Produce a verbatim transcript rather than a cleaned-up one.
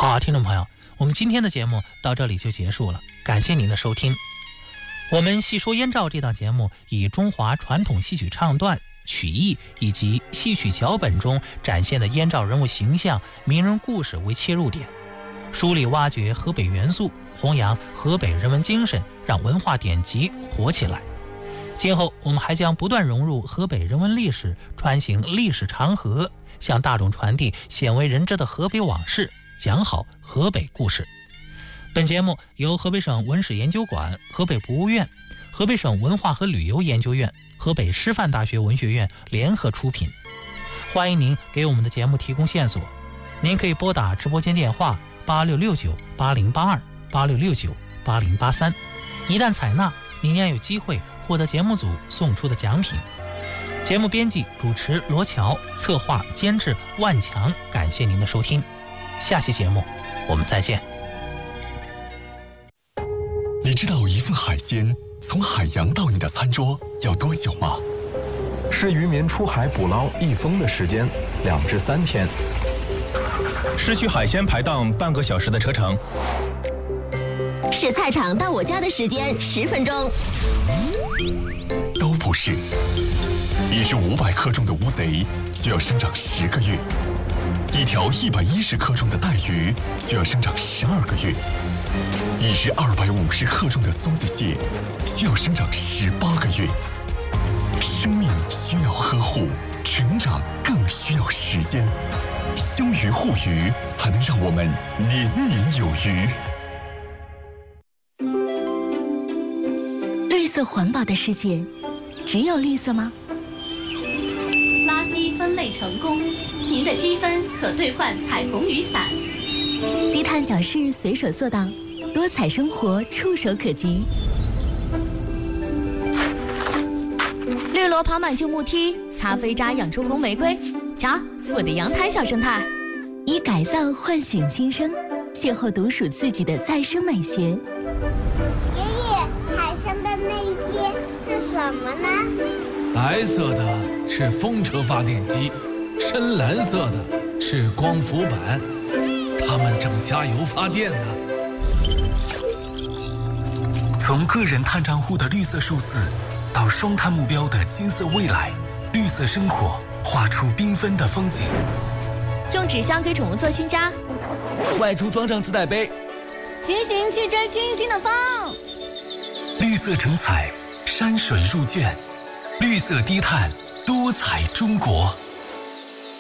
好啊，听众朋友，我们今天的节目到这里就结束了，感谢您的收听。我们细说燕赵这档节目以中华传统戏曲唱段、曲艺以及戏曲脚本中展现的燕赵人物形象、名人故事为切入点，梳理挖掘河北元素，弘扬河北人文精神，让文化典籍活起来。今后我们还将不断融入河北人文历史，穿行历史长河，向大众传递鲜为人知的河北往事，讲好河北故事。本节目由河北省文史研究馆、河北博物院、河北省文化和旅游研究院、河北师范大学文学院联合出品。欢迎您给我们的节目提供线索，您可以拨打直播间电话八六六九八零八二、八六六九八零八三，一旦采纳，您将有机会获得节目组送出的奖品。节目编辑、主持罗乔，策划、监制万强，感谢您的收听。下期节目我们再见。 你知道一份海鲜从海洋到你的餐桌要多久吗？ 是渔民出海捕捞一封的时间，两至三天。 是去海鲜排档半个小时的车程。 是菜场到我家的时间十分钟。 都不是。一只五百克重的乌贼需要生长十个月，一条一百一十克重的带鱼需要生长十二个月，一只二百五十克重的松子蟹需要生长十八个月。生命需要呵护，成长更需要时间。休渔护渔，才能让我们年年有余。 绿色环保的世界，只有绿色吗？ 垃圾分类成功，您的积分可兑换彩虹雨伞。 低碳小事随手做到，多彩生活触手可及。 绿萝爬满旧木梯，咖啡渣养出红玫瑰。瞧，我的阳台小生态。 以改造唤醒新生，邂逅独属自己的再生美学。 爷爷，海上的那些是什么呢？ 白色的是风车发电机，深蓝色的是光伏板，它们正加油发电呢。 从个人碳账户的绿色数字，到双碳目标的金色未来，绿色生活画出缤纷的风景。 用纸箱给宠物做新家， 外出装上自带杯， 骑行去追清新的风。 绿色成彩，山水入卷，绿色低碳，多彩中国。